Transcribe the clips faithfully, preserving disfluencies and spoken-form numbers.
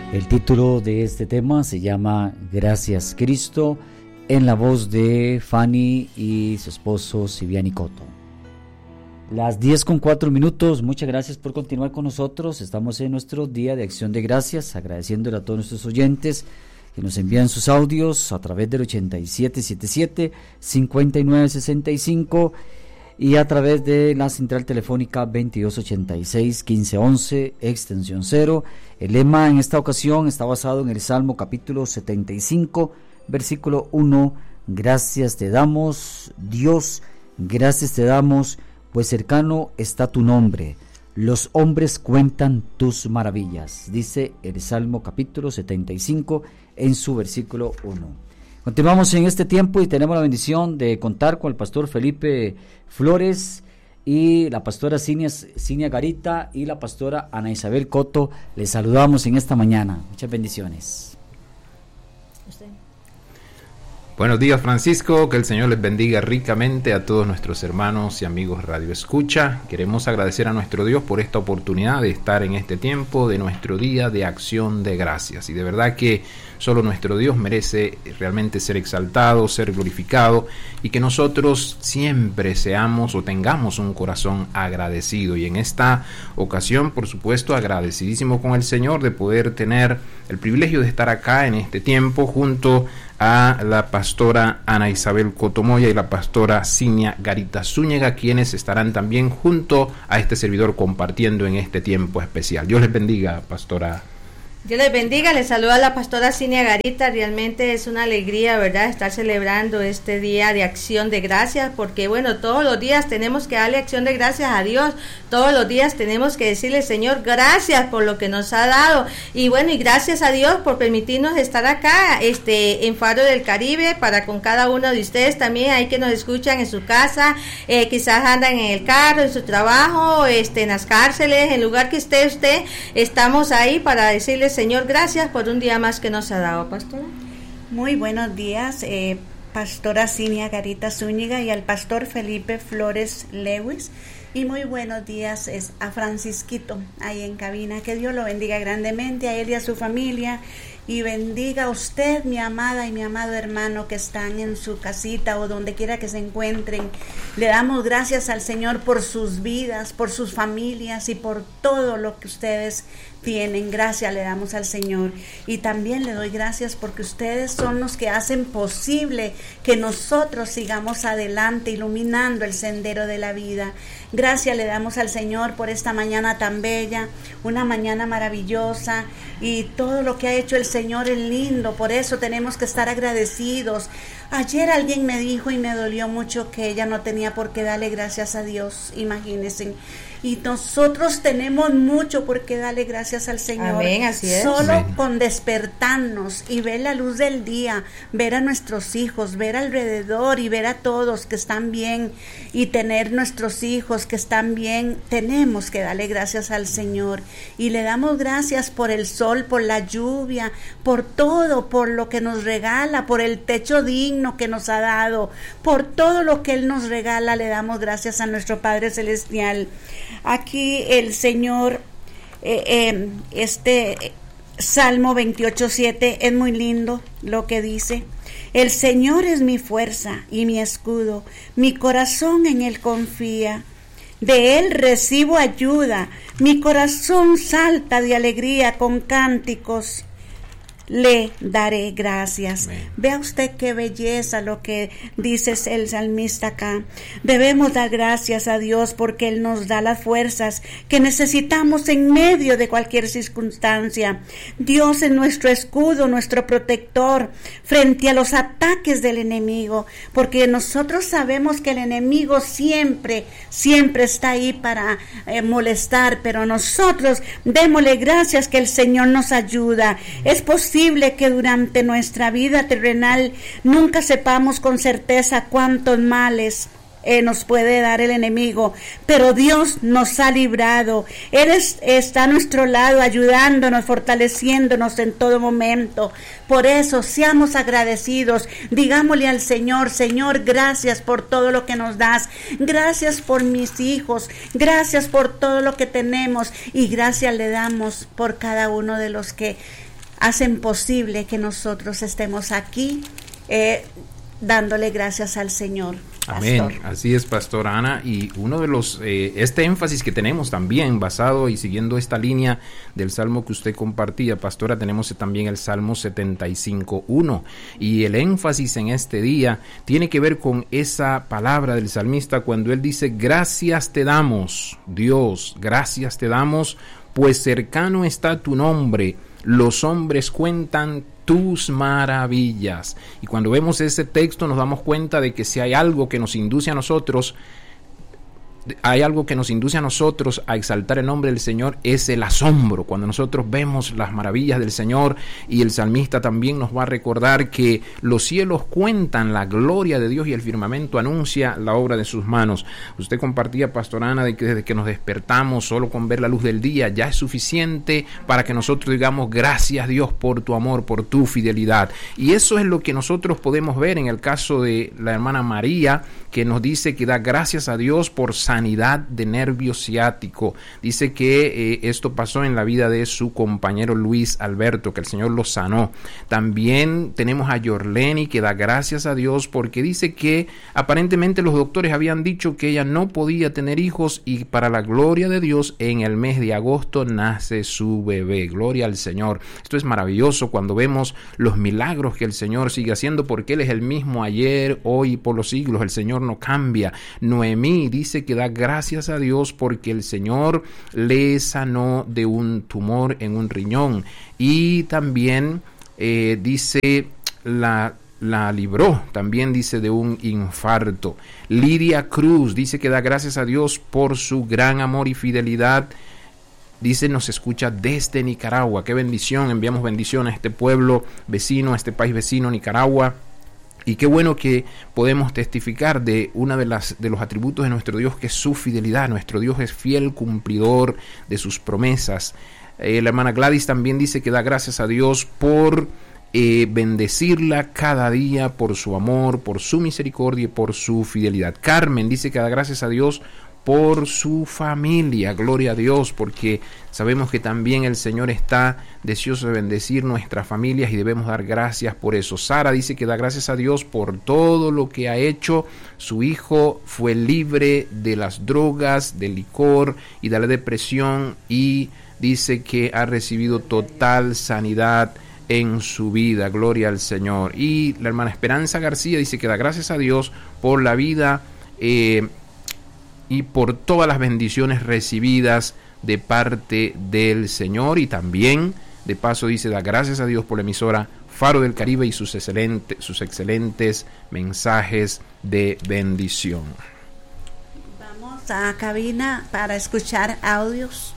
El título de este tema se llama Gracias Cristo, en la voz de Fanny y su esposo Siviani Coto. Las diez con cuatro minutos, muchas gracias por continuar con nosotros. Estamos en nuestro día de acción de gracias, agradeciéndole a todos nuestros oyentes que nos envían sus audios a través del ochenta y siete setenta y siete cincuenta y nueve sesenta y cinco y a través de la central telefónica veintidós ochenta y seis quince once extensión cero. El lema en esta ocasión está basado en el Salmo capítulo setenta y cinco versículo uno. Gracias te damos, Dios, gracias te damos, pues cercano está tu nombre, los hombres cuentan tus maravillas, dice el Salmo capítulo setenta y cinco en su versículo uno. Continuamos en este tiempo y tenemos la bendición de contar con el pastor Felipe Flores y la pastora Cinia, Cinia Garita y la pastora Ana Isabel Coto. Les saludamos en esta mañana. Muchas bendiciones. ¿Usted? Buenos días, Francisco, que el Señor les bendiga ricamente a todos nuestros hermanos y amigos Radio Escucha. Queremos agradecer a nuestro Dios por esta oportunidad de estar en este tiempo de nuestro día de acción de gracias. Y de verdad que solo nuestro Dios merece realmente ser exaltado, ser glorificado, y que nosotros siempre seamos o tengamos un corazón agradecido. Y en esta ocasión, por supuesto, agradecidísimo con el Señor de poder tener el privilegio de estar acá en este tiempo junto a la pastora Ana Isabel Cotomoya y la pastora Cinia Garita Zúñiga, quienes estarán también junto a este servidor compartiendo en este tiempo especial. Dios les bendiga, pastora. Dios les bendiga, les saluda la pastora Cinia Garita. Realmente es una alegría, ¿verdad?, estar celebrando este día de acción de gracias, porque bueno, todos los días tenemos que darle acción de gracias a Dios, todos los días tenemos que decirle, Señor, gracias por lo que nos ha dado, y bueno, y gracias a Dios por permitirnos estar acá, este, en Faro del Caribe, para con cada uno de ustedes también, ahí que nos escuchan en su casa, eh, quizás andan en el carro, en su trabajo, este, en las cárceles, en el lugar que esté usted, estamos ahí para decirles, Señor, gracias por un día más que nos ha dado, pastora. Muy buenos días, eh, pastora Cinia Garita Zúñiga y al pastor Felipe Flores Lewis. Y muy buenos días es a Francisquito, ahí en cabina. Que Dios lo bendiga grandemente a él y a su familia. Y bendiga a usted, mi amada y mi amado hermano, que están en su casita o donde quiera que se encuentren. Le damos gracias al Señor por sus vidas, por sus familias y por todo lo que ustedes tienen. Gracias le damos al Señor. Y también le doy gracias porque ustedes son los que hacen posible que nosotros sigamos adelante, iluminando el sendero de la vida. Gracias le damos al Señor por esta mañana tan bella, una mañana maravillosa, y todo lo que ha hecho el Señor es lindo. Por eso tenemos que estar agradecidos. Ayer alguien me dijo y me dolió mucho que ella no tenía por qué darle gracias a Dios, imagínense. Y nosotros tenemos mucho por qué darle gracias al Señor. Amén, así es. Solo Amén. Con despertarnos y ver la luz del día, ver a nuestros hijos, ver alrededor y ver a todos que están bien, y tener nuestros hijos que están bien, tenemos que darle gracias al Señor. Y le damos gracias por el sol, por la lluvia, por todo, por lo que nos regala, por el techo digno que nos ha dado, por todo lo que Él nos regala. Le damos gracias a nuestro Padre Celestial. Aquí el Señor, eh, eh, este Salmo veintiocho siete es muy lindo lo que dice. El Señor es mi fuerza y mi escudo, mi corazón en Él confía. De Él recibo ayuda, mi corazón salta de alegría con cánticos. Le daré gracias. Amén. Vea usted qué belleza lo que dice el salmista acá. Debemos dar gracias a Dios porque Él nos da las fuerzas que necesitamos en medio de cualquier circunstancia. Dios es nuestro escudo, nuestro protector frente a los ataques del enemigo, porque nosotros sabemos que el enemigo siempre, siempre está ahí para eh, molestar, pero nosotros démosle gracias que el Señor nos ayuda. Es posible que durante nuestra vida terrenal nunca sepamos con certeza cuántos males eh, nos puede dar el enemigo, pero Dios nos ha librado. Él es, está a nuestro lado, ayudándonos, fortaleciéndonos en todo momento. Por eso, seamos agradecidos, digámosle al Señor: Señor, gracias por todo lo que nos das, gracias por mis hijos, gracias por todo lo que tenemos, y gracias le damos por cada uno de los que hacen posible que nosotros estemos aquí eh, dándole gracias al Señor. Amén, Pastor. así es, Pastora Ana, y uno de los, eh, este énfasis que tenemos también, basado y siguiendo esta línea del Salmo que usted compartía, Pastora, tenemos también el Salmo setenta y cinco, uno, y el énfasis en este día tiene que ver con esa palabra del salmista cuando él dice, gracias te damos, Dios, gracias te damos, pues cercano está tu nombre, los hombres cuentan tus maravillas. Y cuando vemos ese texto nos damos cuenta de que si hay algo que nos induce a nosotros, hay algo que nos induce a nosotros a exaltar el nombre del Señor, es el asombro. Cuando nosotros vemos las maravillas del Señor, y el salmista también nos va a recordar que los cielos cuentan la gloria de Dios y el firmamento anuncia la obra de sus manos. Usted compartía, Pastora Ana, de que desde que nos despertamos, solo con ver la luz del día ya es suficiente para que nosotros digamos gracias Dios por tu amor, por tu fidelidad. Y eso es lo que nosotros podemos ver en el caso de la hermana María, que nos dice que da gracias a Dios por sanidad de nervio ciático. Dice que eh, esto pasó en la vida de su compañero Luis Alberto, que el Señor lo sanó. También tenemos a Yorleni, que da gracias a Dios porque dice que aparentemente los doctores habían dicho que ella no podía tener hijos, y para la gloria de Dios en el mes de agosto nace su bebé. Gloria al Señor. Esto es maravilloso cuando vemos los milagros que el Señor sigue haciendo, porque Él es el mismo ayer, hoy y por los siglos. El Señor no cambia. Noemí dice que da gracias a Dios porque el Señor le sanó de un tumor en un riñón, y también eh, dice la la libró, también dice de un infarto. Lidia Cruz dice que da gracias a Dios por su gran amor y fidelidad. Dice, nos escucha desde Nicaragua. Qué bendición, enviamos bendición a este pueblo vecino, a este país vecino, Nicaragua. Y qué bueno que podemos testificar de una de las de los atributos de nuestro Dios, que es su fidelidad. Nuestro Dios es fiel cumplidor de sus promesas. Eh, la hermana Gladys también dice que da gracias a Dios por eh, bendecirla cada día, por su amor, por su misericordia y por su fidelidad. Carmen dice que da gracias a Dios por su familia. Gloria a Dios, porque sabemos que también el Señor está deseoso de bendecir nuestras familias y debemos dar gracias por eso. Sara dice que da gracias a Dios por todo lo que ha hecho. Su hijo fue libre de las drogas, del licor y de la depresión, y dice que ha recibido total sanidad en su vida. Gloria al Señor. Y la hermana Esperanza García dice que da gracias a Dios por la vida eh, y por todas las bendiciones recibidas de parte del Señor. Y también, de paso, dice, da gracias a Dios por la emisora Faro del Caribe y sus, excelente, sus excelentes mensajes de bendición. Vamos a cabina para escuchar audios.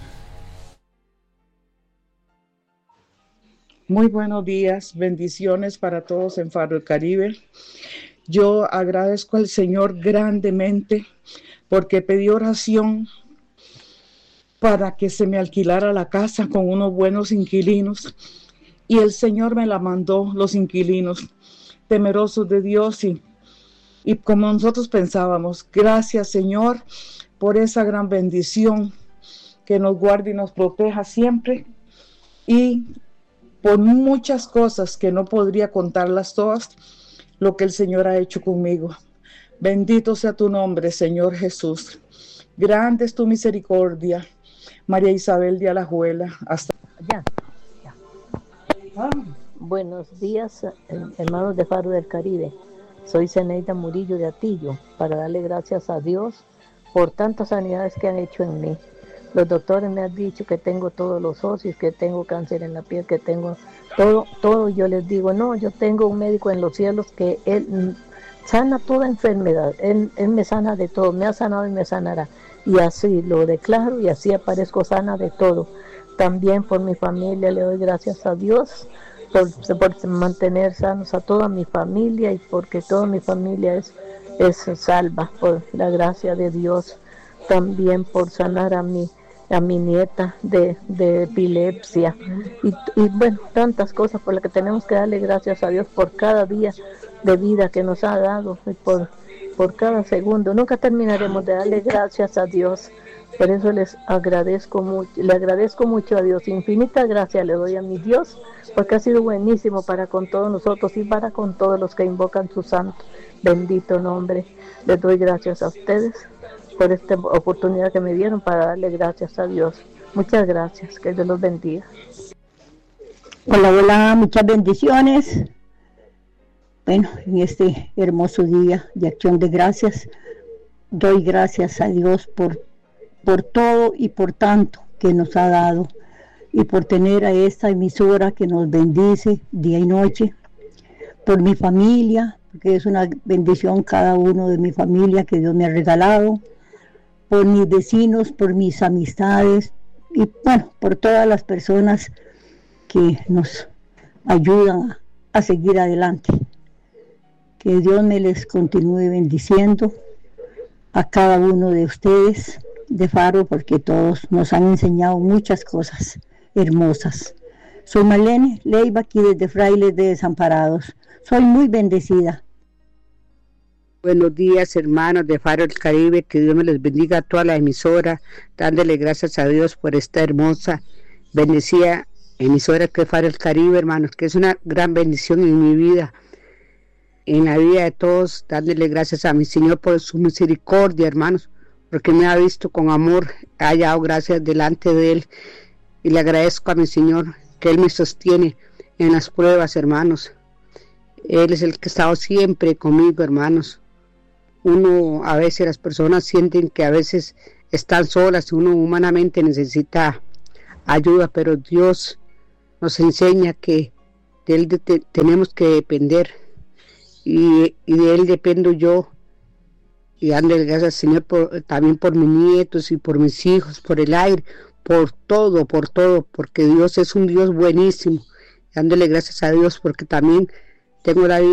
Muy buenos días, bendiciones para todos en Faro del Caribe. Yo agradezco al Señor grandemente porque pedí oración para que se me alquilara la casa con unos buenos inquilinos, y el Señor me la mandó, los inquilinos temerosos de Dios, y, y como nosotros pensábamos. Gracias, Señor, por esa gran bendición, que nos guarde y nos proteja siempre, y por muchas cosas que no podría contarlas todas, lo que el Señor ha hecho conmigo. Bendito sea tu nombre, Señor Jesús. Grande es tu misericordia. María Isabel de Alajuela. Hasta allá. Ya. Ah. Buenos días, hermanos de Faro del Caribe. Soy Zeneida Murillo de Atillo, para darle gracias a Dios por tantas sanidades que han hecho en mí. Los doctores me han dicho que tengo todos los óseos, que tengo cáncer en la piel, que tengo todo, todo. Yo les digo, no, yo tengo un médico en los cielos que Él sana toda enfermedad. Él, él me sana de todo, me ha sanado y me sanará. Y así lo declaro y así aparezco sana de todo. También por mi familia le doy gracias a Dios por, por mantener sanos a toda mi familia, y porque toda mi familia es, es salva por la gracia de Dios. También por sanar a mi a mi nieta de, de epilepsia, y, y bueno, tantas cosas por las que tenemos que darle gracias a Dios por cada día de vida que nos ha dado, y por, por cada segundo. Nunca terminaremos de darle gracias a Dios Por eso les agradezco mucho, le agradezco mucho a Dios, infinita gracia le doy a mi Dios, porque ha sido buenísimo para con todos nosotros y para con todos los que invocan su santo, bendito nombre. Les doy gracias a ustedes por esta oportunidad que me dieron para darle gracias a Dios. Muchas gracias, que Dios los bendiga. Hola, hola, muchas bendiciones. Bueno, en este hermoso día de acción de gracias, doy gracias a Dios por por todo y por tanto que nos ha dado, y por tener a esta emisora que nos bendice día y noche, por mi familia, porque es una bendición cada uno de mi familia que Dios me ha regalado, por mis vecinos, por mis amistades, y bueno, por todas las personas que nos ayudan a, a seguir adelante. Que Dios me les continúe bendiciendo a cada uno de ustedes de Faro, porque todos nos han enseñado muchas cosas hermosas. Soy Marlene Leiva, aquí desde Frailes de Desamparados. Soy muy bendecida. Buenos días, hermanos de Faro del Caribe, que Dios me les bendiga a toda la emisora, dándole gracias a Dios por esta hermosa, bendecida emisora que es Faro del Caribe, hermanos, que es una gran bendición en mi vida, en la vida de todos, dándole gracias a mi Señor por su misericordia, hermanos, porque me ha visto con amor, he hallado gracias delante de Él, y le agradezco a mi Señor que Él me sostiene en las pruebas, hermanos. Él es el que ha estado siempre conmigo, hermanos. Uno, a veces las personas sienten que a veces están solas, uno humanamente necesita ayuda, pero Dios nos enseña que de Él de, de, tenemos que depender, y, y de Él dependo yo. Y dándole gracias al Señor por, también por mis nietos y por mis hijos, por el aire, por todo, por todo, porque Dios es un Dios buenísimo. Dándole gracias a Dios porque también tengo la vida